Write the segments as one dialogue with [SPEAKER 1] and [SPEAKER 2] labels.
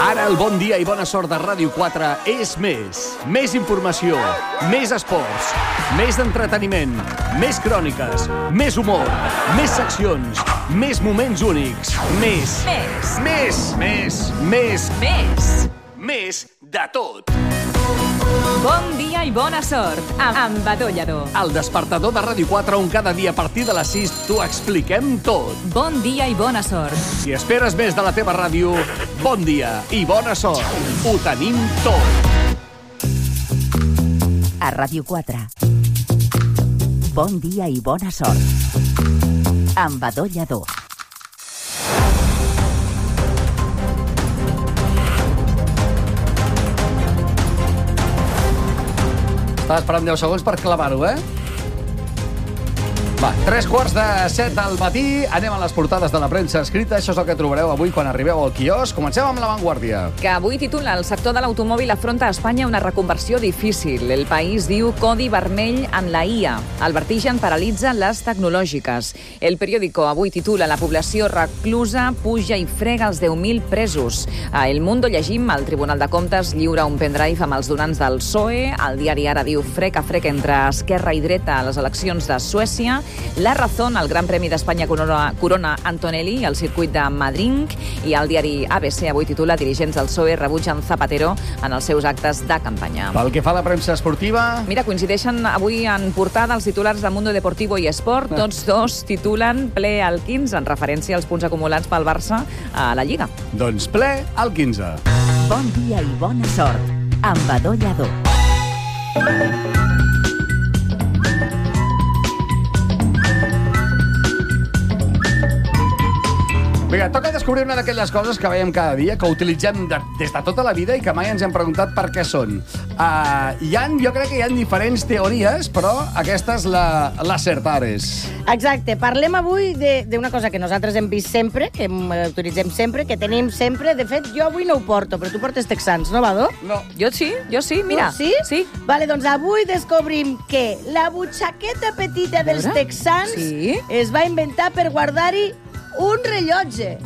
[SPEAKER 1] Ara el bon dia i bona sort de Ràdio 4 és més. Més informació, més esports, més entreteniment, més cròniques, més humor, més seccions, més moments únics, més de tot.
[SPEAKER 2] Bon dia i bona sort amb Badó Lladó.
[SPEAKER 1] El despertador de Ràdio 4 on cada dia a partir de les 6 t'ho expliquem tot.
[SPEAKER 2] Bon dia i bona sort.
[SPEAKER 1] Si esperes més de la teva ràdio, bon dia i bona sort. Ho tenim tot.
[SPEAKER 3] A Ràdio 4. Bon dia i bona sort. Amb Badó Lladó.
[SPEAKER 1] Estava esperant 10 segons per clavar-ho, Va, 3:45 del matí. Anem a les portades de la premsa escrita. Això és el que trobareu avui quan arribeu al quiosc. Comencem amb La Vanguardia.
[SPEAKER 2] Que avui titula: el sector de l'automòbil afronta a Espanya una reconversió difícil. El País diu codi vermell en la IA. El vertigen paralitza les tecnològiques. El periòdico avui titula: la població reclusa puja i frega els 10.000 presos. A El Mundo llegim: el Tribunal de Comptes lliura un pendrive amb els donants del PSOE. El diari Ara diu frec a frec entre esquerra i dreta a les eleccions de Suècia. La Razón, el Gran Premi d'Espanya corona Antonelli al circuit de Madrid. I el diari ABC avui titula: dirigents del PSOE rebutgen Zapatero en els seus actes de campanya.
[SPEAKER 1] Pel que fa a la premsa esportiva...
[SPEAKER 2] Mira, coincideixen avui en portada els titulars de Mundo Deportivo i Esport. Tots dos titulen ple al 15 en referència als punts acumulats pel Barça a la Lliga.
[SPEAKER 1] Doncs ple al 15.
[SPEAKER 3] Bon dia i bona sort amb Badó Lladó.
[SPEAKER 1] Vinga, toca descobrir una d'aquelles coses que veiem cada dia, que utilitzem des de tota la vida i que mai ens hem preguntat per què són. Jo crec que hi ha diferents teories, però aquesta és la certares.
[SPEAKER 4] Exacte. Parlem avui d'una cosa que nosaltres hem vist sempre, que utilitzem sempre, que tenim sempre. De fet, jo avui no ho porto, però tu portes texans, no, Badó?
[SPEAKER 1] No.
[SPEAKER 2] Jo sí, mira.
[SPEAKER 4] Sí?
[SPEAKER 2] Sí.
[SPEAKER 4] Vale, doncs avui descobrim que la butxaqueta petita dels texans es va inventar per guardar-hi un rellotge.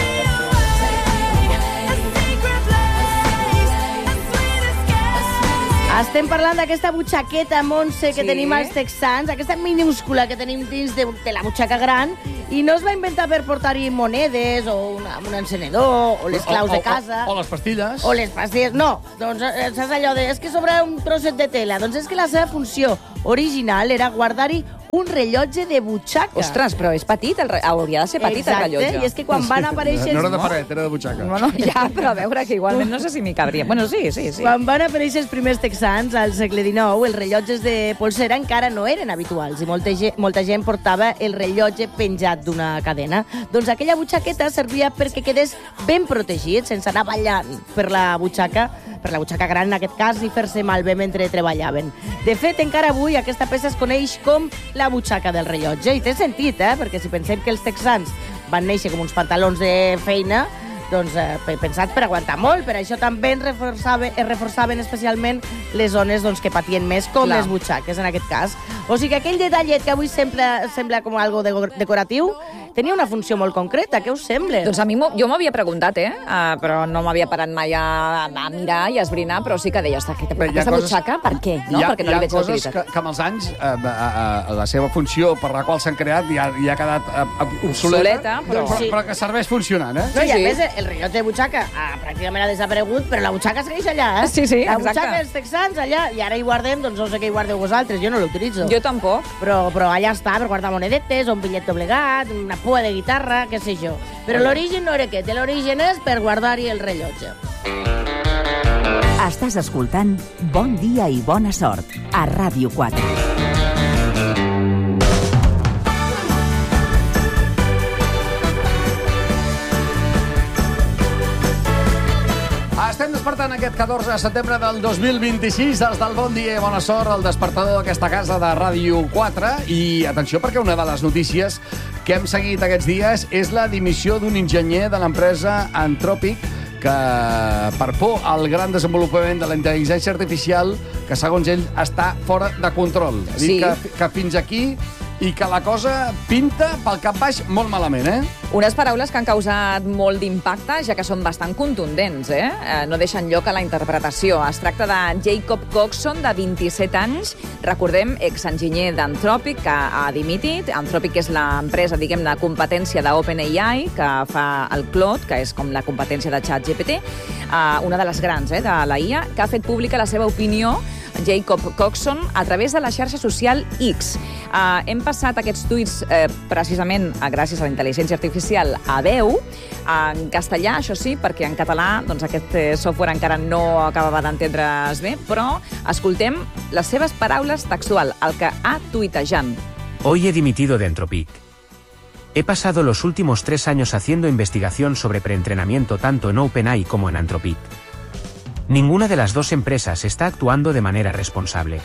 [SPEAKER 4] Estem parlant d'aquesta butxaqueta, Montse, que tenim als texans, aquesta minúscula que tenim dins de la butxaca gran, i no es va inventar per portar-hi monedes o un encenedor o les claus de casa.
[SPEAKER 1] O les pastilles.
[SPEAKER 4] O les pastilles, no. Doncs saps allò de, és que sobra un trosset de tela. Doncs és que la seva funció original era guardar-hi un rellotge de butxaca.
[SPEAKER 2] Ostres, però és petit, hauria de ser petit el rellotge.
[SPEAKER 4] Exacte, i és que quan van aparèixer...
[SPEAKER 1] No era de paret, era de butxaca.
[SPEAKER 2] Bueno, ja, però a veure, que igualment no sé si m'hi cabria. Bueno, sí.
[SPEAKER 4] Quan van aparèixer els primers texans, al segle XIX, els rellotges de polsera encara no eren habituals i molta gent portava el rellotge penjat d'una cadena. Doncs aquella butxaqueta servia perquè quedés ben protegit, sense anar ballant per la butxaca gran, en aquest cas, i fer-se malbé mentre treballaven. De fet, encara avui aquesta peça es coneix com la butxaca del rellotge, i té sentit, perquè si pensem que els texans van néixer com uns pantalons de feina, doncs pensats per aguantar molt, per això també es reforçaven especialment les zones que patien més, com les butxaques, en aquest cas. O sigui que aquell detallet que avui sembla com algo decoratiu, tenia una funció molt concreta. Què us sembla?
[SPEAKER 2] Doncs a mi jo m'havia preguntat, però no m'havia parat mai a mirar i a esbrinar, però sí que deia, aquesta butxaca, per què? No? Perquè no li veig l'utilitat.
[SPEAKER 1] Hi ha coses que amb els anys la seva funció per la qual s'han creat ja ha quedat obsoleta, però que serveix funcionant,
[SPEAKER 4] No, i a més, el rellotge de butxaca pràcticament ha desaparegut, però la butxaca segueix allà,
[SPEAKER 2] Sí,
[SPEAKER 4] la
[SPEAKER 2] exacte.
[SPEAKER 4] butxaca dels texans allà, i ara hi guardem, doncs no sé què hi guardeu vosaltres, jo no l'utilitzo.
[SPEAKER 2] Jo tampoc.
[SPEAKER 4] Però allà està, per guardar monedetes, un bitllet doblegat, una pua de guitarra, què sé jo. Però l'origen no era aquest, l'origen és per guardar-hi el rellotge.
[SPEAKER 3] Estàs escoltant Bon dia i bona sort a Ràdio 4.
[SPEAKER 1] Estem despertant aquest 14 de setembre del 2026, els del Bon Dia i Bona Sort, el despertador d'aquesta casa de Ràdio 4. I atenció, perquè una de les notícies que hem seguit aquests dies és la dimissió d'un enginyer de l'empresa Anthropic que, per por al gran desenvolupament de la intel·ligència artificial, que segons ell està fora de control. Ha dit que fins aquí i que la cosa pinta pel cap baix molt malament, eh?
[SPEAKER 2] Unes paraules que han causat molt d'impacte, ja que són bastant contundents, no deixen lloc a la interpretació. Es tracta de Jacob Coxon, de 27 anys, recordem, exenginyer d'Anthropic, que ha dimitit. Anthropic és l'empresa, diguem, de competència d'OpenAI, que fa el Claude, que és com la competència de ChatGPT, una de les grans de la IA, que ha fet pública la seva opinió, Jacob Coxon, a través de la xarxa social X. Hem passat aquests tuits precisament gràcies a la intel·ligència artificial a veu, en castellà, això sí, perquè en català doncs, aquest software encara no acabava d'entendre's bé, però escoltem les seves paraules textual, el que ha tuitejant.
[SPEAKER 5] Hoy he dimitido de Anthropic. He pasado los últimos 3 años haciendo investigación sobre preentrenamiento tanto en OpenAI como en Anthropic. Ninguna de las dos empresas está actuando de manera responsable.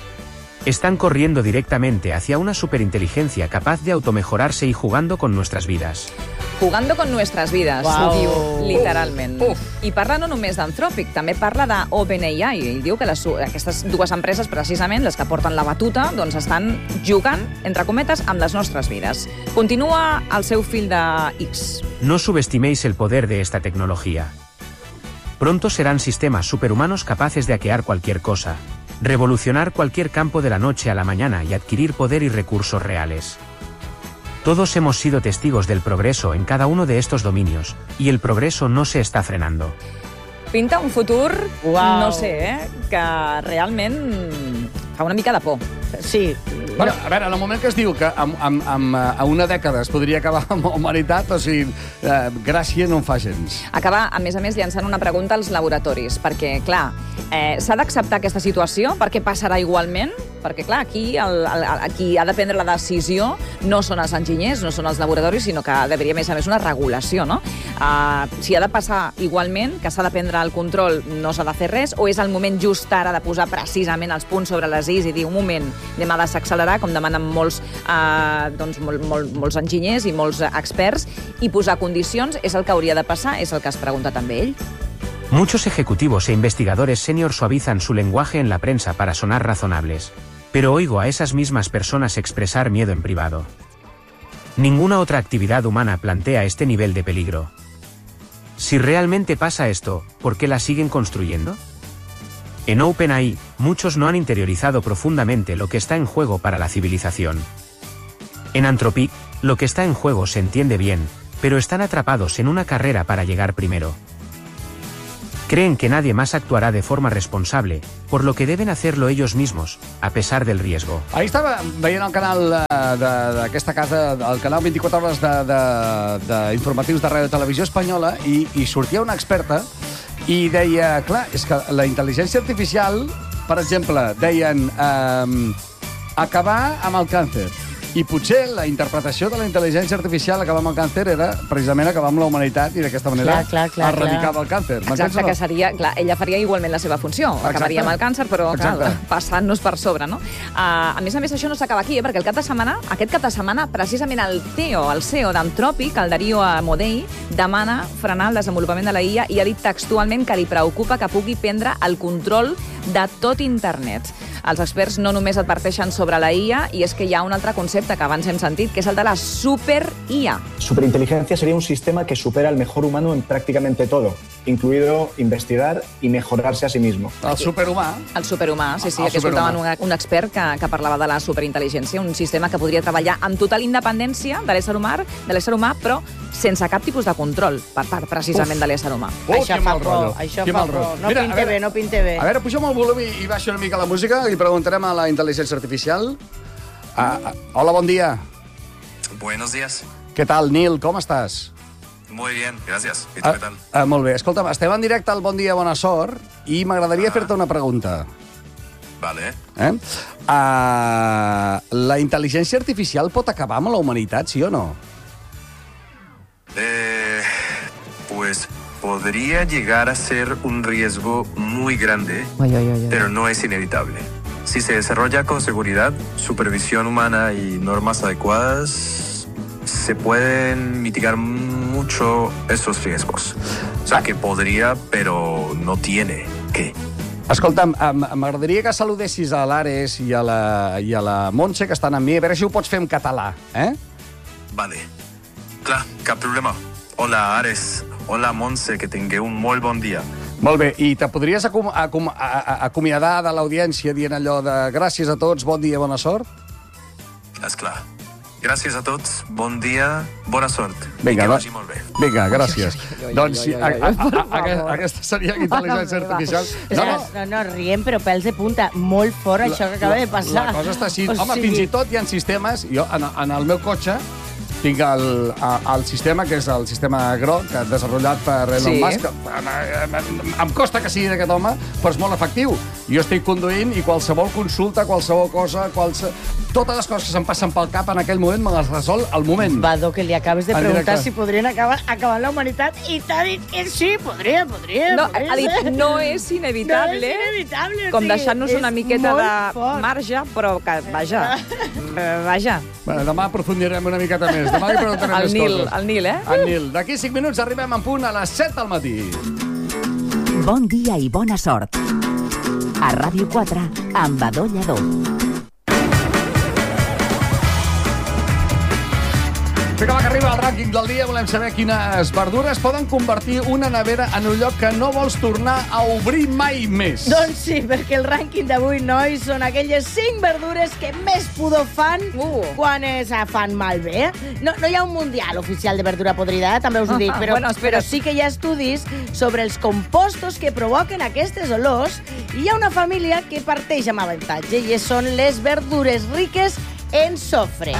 [SPEAKER 5] Están corriendo directamente hacia una superinteligencia capaz de automejorarse y jugando con nuestras vidas.
[SPEAKER 2] Jugando con nuestras vides,
[SPEAKER 4] Uau.
[SPEAKER 2] ho diu literalment. I parla no només d'Anthropic, també parla d'OpenAI. I diu que aquestes dues empreses, precisament, les que porten la batuta, doncs estan jugant, entre cometes, amb les nostres vides. Continua el seu fil de X.
[SPEAKER 5] No subestiméis el poder de esta tecnología. Pronto serán sistemas superhumanos capaces de hackear cualquier cosa, revolucionar cualquier campo de la noche a la mañana y adquirir poder y recursos reales. Todos hemos sido testigos del progreso en cada uno de estos dominios, y el progreso no se está frenando.
[SPEAKER 2] Pinta un futur,
[SPEAKER 4] Uau.
[SPEAKER 2] no sé, que realment fa una mica de por.
[SPEAKER 4] Sí.
[SPEAKER 1] Bueno, a veure, en el moment que es diu que a una dècada es podria acabar amb la humanitat, o sigui, gràcia no en fa gens.
[SPEAKER 2] Acaba, a més, llançant una pregunta als laboratoris, perquè, clar, s'ha d'acceptar aquesta situació, perquè passarà igualment, perquè, clar, aquí qui ha de prendre la decisió no són els enginyers, no són els laboratoris, sinó que hauria, més a més, una regulació, no? Si ha de passar igualment, que s'ha de prendre el control, no s'ha de fer res, o és el moment just ara de posar precisament els punts sobre les is i dir, un moment, anem a desaccelerar, com demanen molts enginyers i molts experts, i posar condicions, és el que hauria de passar, és el que es pregunta també ell.
[SPEAKER 5] Muchos ejecutivos e investigadores senior suavizan su lenguaje en la prensa para sonar razonables, pero oigo a esas mismas personas expresar miedo en privado. Ninguna otra actividad humana plantea este nivel de peligro. Si realmente pasa esto, ¿por qué la siguen construyendo? En OpenAI, muchos no han interiorizado profundamente lo que está en juego para la civilización. En Anthropic, lo que está en juego se entiende bien, pero están atrapados en una carrera para llegar primero. Creen que nadie más actuará de forma responsable, por lo que deben hacerlo ellos mismos, a pesar del riesgo.
[SPEAKER 1] Ahir estava veient el canal d'aquesta casa, el canal 24 hores d'informatius de Ràdio Televisió Espanyola, i sortia una experta i deia, clar, és que la intel·ligència artificial, per exemple, deien acabar amb el càncer. I potser la interpretació de la intel·ligència artificial acabar amb el càncer era precisament acabar amb la humanitat i d'aquesta manera erradicava el càncer.
[SPEAKER 2] Exacte, que seria... Clar, ella faria igualment la seva funció. Acabaria amb el càncer, però clar, passant-nos per sobre, no? A més, això no s'acaba aquí, perquè aquest cap de setmana, precisament el CEO d'Anthropic, el Dario Amodei, demana frenar el desenvolupament de la IA i ha dit textualment que li preocupa que pugui prendre el control de tot internet. Els experts no només adverteixen sobre la IA, i és que hi ha un altre concepte que abans hem sentit, que és el de la super-IA.
[SPEAKER 6] Superinteligencia sería un sistema que supera al mejor humano en prácticamente todo, incluido investigar y mejorarse a sí mismo.
[SPEAKER 1] El superhumà.
[SPEAKER 2] El superhumà, sí. Aquí escoltaven un expert que parlava de la superintel·ligència, un sistema que podria treballar amb total independència de l'ésser humà, però sense cap tipus de control per part, precisament, de l'ésser humà.
[SPEAKER 4] Això fa por, això fa por. No pinte bé.
[SPEAKER 1] A veure, pugem el volum i baixo una mica la música i preguntarem a la intel·ligència artificial. Hola, bon dia.
[SPEAKER 7] Buenos días.
[SPEAKER 1] Què tal, Nil? Com estàs?
[SPEAKER 7] Muy bien, gracias. ¿Y tú qué tal?
[SPEAKER 1] Molt bé. Escolta'm, estem en directe al Bon Dia, Bona Sort i m'agradaria fer-te una pregunta.
[SPEAKER 7] Vale.
[SPEAKER 1] La intel·ligència artificial pot acabar amb la humanitat, sí o no?
[SPEAKER 7] Pues podría llegar a ser un riesgo muy grande, pero no es inevitable. Si se desarrolla con seguridad, supervisión humana y normas adecuadas, se pueden mitigar mucho esos riesgos. O sea, que podría, pero no tiene que.
[SPEAKER 1] Escolta'm, m'agradaria que saludessis a l'Ares i a la Montse, que estan amb mi. A veure si ho pots fer en català,
[SPEAKER 7] Vale. Clar, cap problema. Hola, Ares. Hola, Montse, que tingueu un molt bon dia.
[SPEAKER 1] Molt bé, i te podries acomiadar de l'audiència dient allò de gràcies a tots, bon dia, bona sort?
[SPEAKER 7] Esclar. Gràcies a tots, bon dia, bona sort.
[SPEAKER 1] Vinga,
[SPEAKER 7] I que vagi molt bé.
[SPEAKER 1] Vinga, gràcies. Doncs aquesta seria intel·ligència artificial.
[SPEAKER 4] No, riem, però pèls de punta. Molt fort, això que acaba de passar.
[SPEAKER 1] La cosa està així. Home, fins i tot hi ha sistemes. Jo, en el meu cotxe, tinc el sistema, que és el sistema groc, desenvolupat per Elon Musk. Em costa que sigui d'aquest home, però és molt efectiu. Jo estic conduint i qualsevol consulta, qualsevol cosa, totes les coses que se'm passen pel cap en aquell moment me les resol al moment.
[SPEAKER 4] Vado, que li acabes de preguntar si podrien acabar la humanitat i t'ha dit que sí, podria.
[SPEAKER 2] No, ha dit no és inevitable.
[SPEAKER 4] No és inevitable.
[SPEAKER 2] Com deixant-nos una miqueta de marge, però que, vaja.
[SPEAKER 1] Bueno, demà aprofundirem una miqueta més. Demà li preguntarem més coses.
[SPEAKER 2] El Nil,
[SPEAKER 1] El Nil. D'aquí 5 minuts arribem en punt a les 7 del matí.
[SPEAKER 3] Bon dia i bona sort. A Ràdio 4, amb Adó Lladó.
[SPEAKER 1] Vinga, que arriba el rànquing del dia. Volem saber quines verdures poden convertir una nevera en un lloc que no vols tornar a obrir mai més.
[SPEAKER 4] Doncs sí, perquè el rànquing d'avui, nois, són aquelles 5 verdures que més pudor fan quan es fan malbé. No hi ha un mundial oficial de verdura podrida, també us ho dic, però sí que hi ha estudis sobre els compostos que provoquen aquestes olors i hi ha una família que parteix amb avantatge i són les verdures riques en sofre.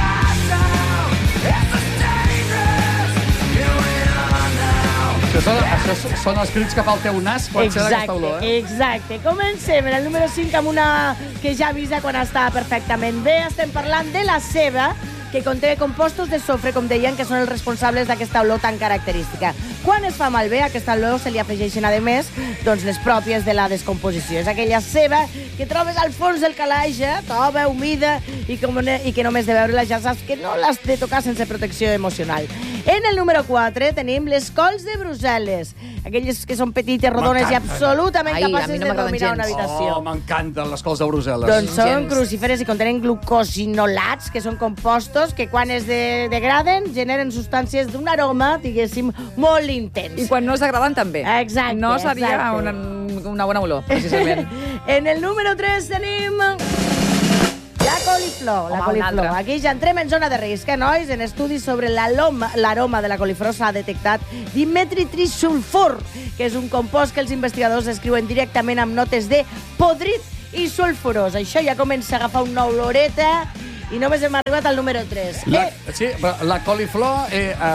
[SPEAKER 1] Això són els crits que fa el teu nas quan sent aquesta olor,
[SPEAKER 4] Exacte. Comencem en el número 5 amb una que ja avisa quan està perfectament bé. Estem parlant de la ceba, que conté compostos de sofre, com deien, que són els responsables d'aquesta olor tan característica. Quan es fa malbé, a aquesta olor se li afegeixen, a més, doncs les pròpies de la descomposició. És aquella ceba que trobes al fons del calaix, tova, humida, i que només de veure-la ja saps que no l'has de tocar sense protecció emocional. En el número 4 tenim les cols de Brussel·les, aquelles que són petites, rodones i absolutament capaces de dominar una habitació.
[SPEAKER 1] Oh, m'encanten les cols de Brussel·les.
[SPEAKER 4] Doncs són crucíferes i contenen glucosinolats, que són compostos que quan es degraden generen substàncies d'un aroma, diguéssim, molt intens.
[SPEAKER 2] I quan no es degraden també.
[SPEAKER 4] Exacte.
[SPEAKER 2] No seria una bona olor, precisament.
[SPEAKER 4] En el número 3 tenim la coliflor. La coliflor. Aquí ja entrem en zona de risc, nois? En estudis sobre l'aroma de la coliflor s'ha detectat dimetritrisulfur, que és un compost que els investigadors descriuen directament amb notes de podrit i sulfurós. Això ja comença a agafar una oloreta i només hem arribat al número 3.
[SPEAKER 1] Sí, però la coliflor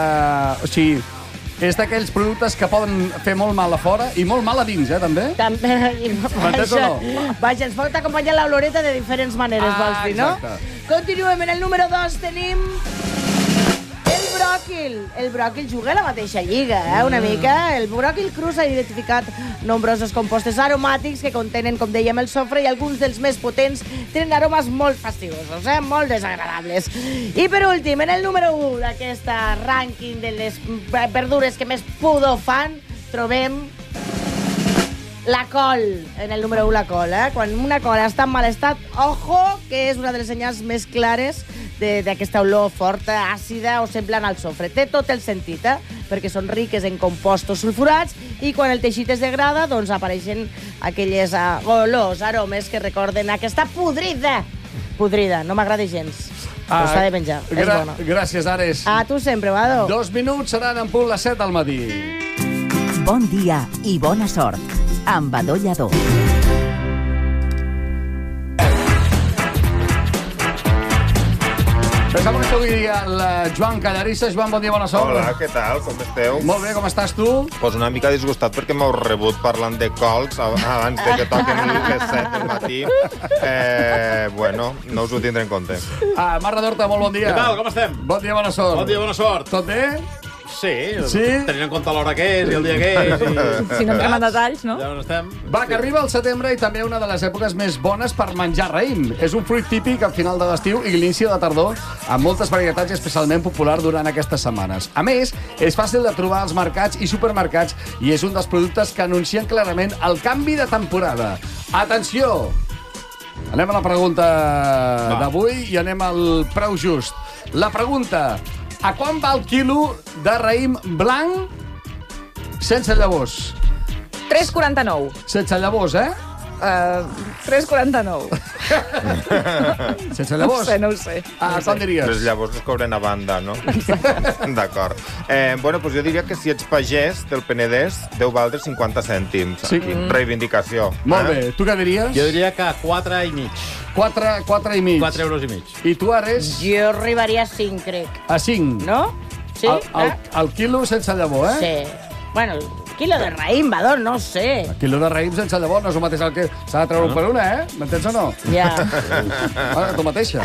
[SPEAKER 1] és d'aquells productes que poden fer molt mal a fora i molt mal a dins, també?
[SPEAKER 4] També.
[SPEAKER 1] M'entens o no?
[SPEAKER 4] Vaja, ens pot acompanyar l'oloreta de diferents maneres, vols dir, no?
[SPEAKER 1] Exacte.
[SPEAKER 4] Continuem. En el número 2 tenim el bròquil. El bròquil juga a la mateixa lliga, una mica. El bròquil cru s'ha identificat nombrosos compostos aromàtics que contenen, com dèiem, el sofre, i alguns dels més potents tenen aromes molt fastidiosos, molt desagradables. I per últim, en el número 1 d'aquest rànquing de les verdures que més pudor fan, trobem la col. En el número 1, la col. Quan una col està en mal estat, ojo, que és una de les senyals més clares d'aquesta olor forta, àcida o semblant al sofre. Té tot el sentit, perquè són riques en compostos sulfurats i quan el teixit es degrada, doncs apareixen aquelles olors, aromes que recorden aquesta podrida. Podrida, no m'agrada gens. Però s'ha de menjar, és bona.
[SPEAKER 1] Gràcies, Ares.
[SPEAKER 4] A tu sempre, Vado.
[SPEAKER 1] 2 minuts seran en punt les 7 del matí.
[SPEAKER 3] Bon dia i bona sort. Amb Adó Lladó.
[SPEAKER 1] Pensava que avui el Joan Callarissa. Joan, bon dia, bona sort.
[SPEAKER 8] Hola, què tal? Com esteu?
[SPEAKER 1] Molt bé, com estàs tu?
[SPEAKER 8] Pues una mica disgustat perquè m'heu rebut parlant de cols abans de que toquen les 7 del matí. Bueno, no us ho tindré en compte.
[SPEAKER 1] Marra d'Horta, molt bon dia.
[SPEAKER 9] Què tal, com estem?
[SPEAKER 1] Bon dia, bona sort.
[SPEAKER 9] Bon dia, bona sort.
[SPEAKER 1] Tot bé?
[SPEAKER 9] Sí, tenint en compte l'hora que és i el dia que és.
[SPEAKER 2] Si no entrem en detalls, no?
[SPEAKER 9] Ja on estem.
[SPEAKER 1] Va, que arriba el setembre i també una de les èpoques més bones per menjar raïm. És un fruit típic al final de l'estiu i l'inici de la tardor, amb moltes varietats i especialment popular durant aquestes setmanes. A més, és fàcil de trobar als mercats i supermercats i és un dels productes que anuncien clarament el canvi de temporada. Atenció! Anem a la pregunta d'avui i anem al preu just. La pregunta: a quan va el quilo de raïm blanc sense llavors?
[SPEAKER 2] 3,49.
[SPEAKER 1] Sense llavors, eh?
[SPEAKER 2] 3,49.
[SPEAKER 1] Sense llavors?
[SPEAKER 2] No ho sé.
[SPEAKER 1] Com diries?
[SPEAKER 8] Les llavors es cobren a banda, no? D'acord. Bueno, doncs jo diria que si ets pagès del Penedès, deu valdre 50 cèntims.
[SPEAKER 1] Sí.
[SPEAKER 8] Reivindicació.
[SPEAKER 1] Molt bé. Tu què diries?
[SPEAKER 9] Jo diria que 4 i mig.
[SPEAKER 1] 4 i mig.
[SPEAKER 9] 4 euros i mig.
[SPEAKER 1] I tu, Ares?
[SPEAKER 4] Jo arribaria a 5, crec.
[SPEAKER 1] A 5.
[SPEAKER 4] No? Sí?
[SPEAKER 1] El quilo sense llavor, eh?
[SPEAKER 4] Sí. Bueno, quilo de raïm, Badó, no sé.
[SPEAKER 1] El quilo de raïm sense llavor no és el mateix el que s'ha de treure un per una, eh? M'entens o no?
[SPEAKER 4] Ja.
[SPEAKER 1] Tu mateixa.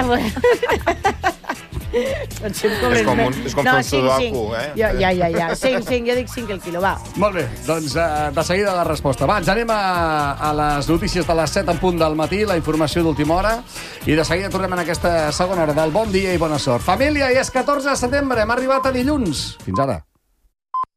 [SPEAKER 8] És com fer un sudoku, eh?
[SPEAKER 4] Ja. 5, jo dic 5 el quilo, va.
[SPEAKER 1] Molt bé, doncs de seguida la resposta. Va, ens anem a les notícies de les 7 en punt del matí, la informació d'última hora, i de seguida tornem en aquesta segona hora del Bon Dia i Bona Sort. Família, i és 14 de setembre, hem arribat a dilluns. Fins ara.